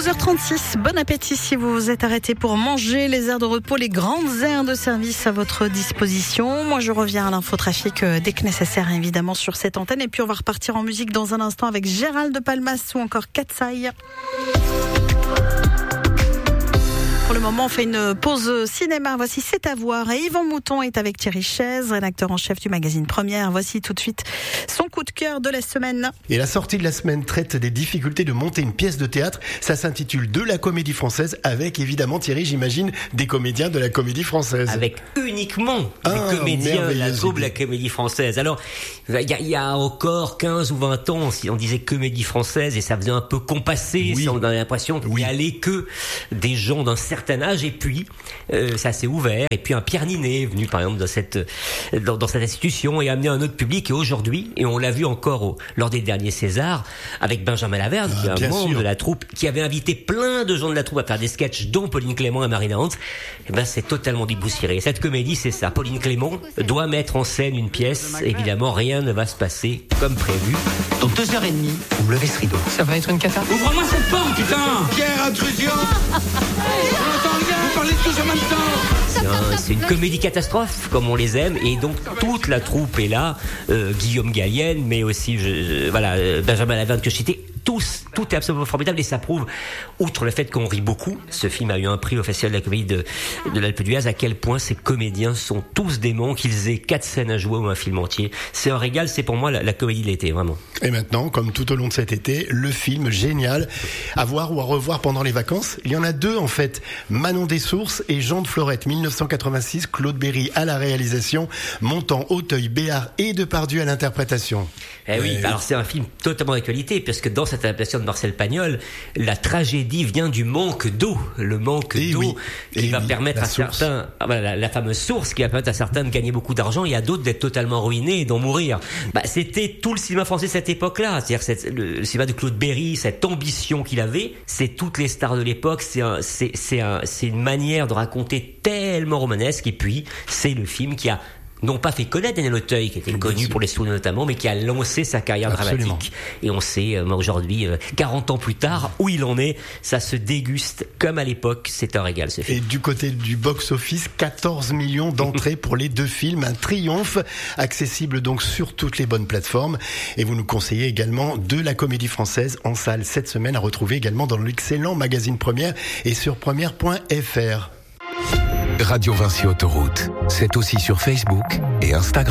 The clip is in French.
12h36, bon appétit si vous vous êtes arrêté pour manger. Les aires de repos, les grandes aires de service à votre disposition. Moi je reviens à l'infotrafic dès que nécessaire évidemment sur cette antenne. Et puis on va repartir en musique dans un instant avec Gérald de Palmas ou encore Katsai. Pour le moment, on fait une pause cinéma. Voici C'est à voir. Et Yvan Mouton est avec Thierry Chaise, rédacteur en chef du magazine Première. Voici tout de suite son coup de cœur de la semaine. Et la sortie de la semaine traite des difficultés de monter une pièce de théâtre. Ça s'intitule De la Comédie Française, avec évidemment, Thierry, j'imagine, des comédiens de la Comédie Française. Avec uniquement des comédiens de la troupe de la Comédie Française. Alors, il y a encore 15 ou 20 ans, on disait Comédie Française et ça faisait un peu compassé. Oui. On avait l'impression qu'il n'y allait que des gens d'un certain âge, et puis ça s'est ouvert, et puis un Pierre Ninet est venu par exemple dans cette institution et a amené un autre public, et aujourd'hui, et on l'a vu encore lors des derniers Césars avec Benjamin Laverne, qui est un membre de la troupe, qui avait invité plein de gens de la troupe à faire des sketchs, dont Pauline Clément et Marina Hans. Et ben c'est totalement déboussiéré. Et cette comédie, c'est ça. Pauline Clément doit mettre en scène une pièce, évidemment rien ne va se passer comme prévu. Dans 2h30, vous me levez ce rideau. Ça va être une cata. Ouvre-moi cette porte, putain! Pierre, intrusion! Vous parlez tous en même temps! C'est une comédie catastrophe, comme on les aime, et donc toute la troupe est là. Guillaume Gallienne, mais aussi Benjamin Laverne que je citais. Tout est absolument formidable, et ça prouve, outre le fait qu'on rit beaucoup, ce film a eu un prix au Festival de la Comédie de l'Alpe d'Huez, à quel point ces comédiens sont tous démons, qu'ils aient 4 scènes à jouer ou un film entier. C'est un régal, c'est pour moi la comédie de l'été, vraiment. Et maintenant, comme tout au long de cet été, le film génial à voir ou à revoir pendant les vacances. Il y en a 2 en fait, Manon Dessources et Jean de Florette, 1986, Claude Berry à la réalisation, Montand, Auteuil, Béard et Depardieu à l'interprétation. Oui, alors c'est un film totalement d'actualité, parce que dans cette adaptation de Marcel Pagnol, la tragédie vient du manque d'eau, le manque d'eau qui va permettre à certains, la fameuse source qui va permettre à certains de gagner beaucoup d'argent et à d'autres d'être totalement ruinés et d'en mourir. C'était tout le cinéma français de cette époque-là, c'est-à-dire le cinéma de Claude Berry, cette ambition qu'il avait, c'est toutes les stars de l'époque, c'est une manière de raconter tellement romanesque, et puis c'est le film qui a non pas fait connaître Daniel Auteuil, qui était connu pour les sous notamment, mais qui a lancé sa carrière dramatique. Et on sait aujourd'hui, 40 ans plus tard, où il en est. Ça se déguste comme à l'époque. C'est un régal, ce film. Et du côté du box-office, 14 millions d'entrées pour les 2 films. Un triomphe, accessible donc sur toutes les bonnes plateformes. Et vous nous conseillez également De la Comédie Française en salle cette semaine, à retrouver également dans l'excellent magazine Première et sur première.fr. Radio Vinci Autoroute, c'est aussi sur Facebook et Instagram.